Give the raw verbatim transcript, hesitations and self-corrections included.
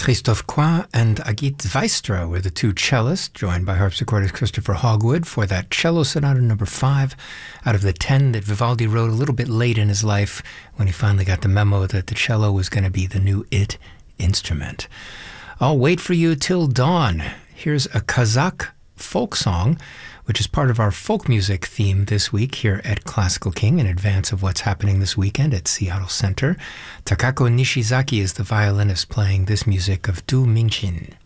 Christophe Coin and Agit Weistra were the two cellists, joined by harpsichordist Christopher Hogwood for that cello sonata number five out of the ten that Vivaldi wrote a little bit late in his life when he finally got the memo that the cello was going to be the new it instrument. I'll wait for you till dawn. Here's a Kazakh folk song, which is part of our folk music theme this week here at Classical King in advance of what's happening this weekend at Seattle Center. Takako Nishizaki is the violinist playing this music of Du Mingqin.